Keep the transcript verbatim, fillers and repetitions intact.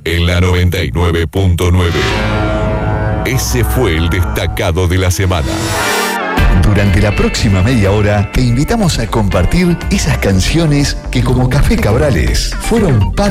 en la noventa y nueve punto nueve. Ese fue el destacado de la semana. Durante la próxima media hora te invitamos a compartir esas canciones que como Café Cabrales fueron parte